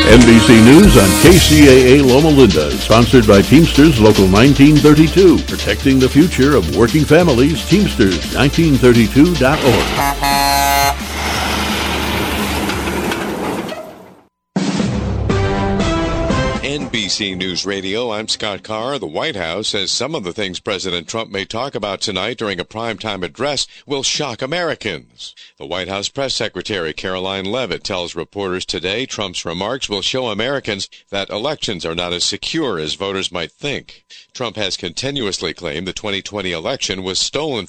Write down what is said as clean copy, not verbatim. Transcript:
NBC News on KCAA Loma Linda is sponsored by Teamsters Local 1932. Protecting the future of working families. Teamsters1932.org. NBC News Radio, I'm Scott Carr. The White House says some of the things President Trump may talk about tonight during a primetime address will shock Americans. The White House press secretary Caroline Leavitt tells reporters today Trump's remarks will show Americans that elections are not as secure as voters might think. Trump has continuously claimed the 2020 election was stolen